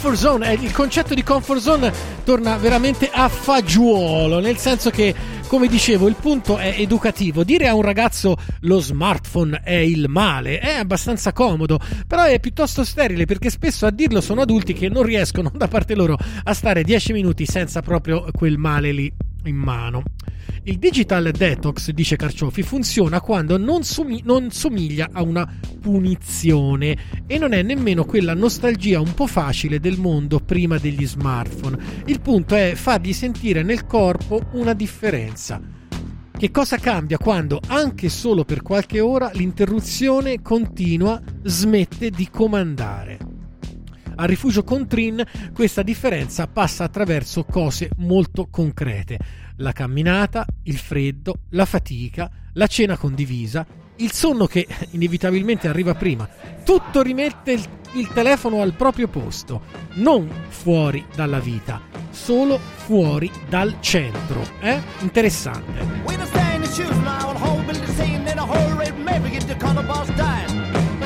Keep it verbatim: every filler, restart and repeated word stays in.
comfort zone, il concetto di comfort zone torna veramente a fagiolo, nel senso che, come dicevo, il punto è educativo. Dire a un ragazzo lo smartphone è il male è abbastanza comodo, però è piuttosto sterile, perché spesso a dirlo sono adulti che non riescono da parte loro a stare dieci minuti senza proprio quel male lì in mano. Il digital detox, dice Carciofi, funziona quando non, sumi- non somiglia a una punizione e non è nemmeno quella nostalgia un po' facile del mondo prima degli smartphone. Il punto è fargli sentire nel corpo una differenza. Che cosa cambia quando, anche solo per qualche ora, l'interruzione continua smette di comandare? Al rifugio Contrin questa differenza passa attraverso cose molto concrete: la camminata, il freddo, la fatica, la cena condivisa, il sonno che inevitabilmente arriva prima. Tutto rimette il, il telefono al proprio posto, non fuori dalla vita, solo fuori dal centro. Eh? Interessante.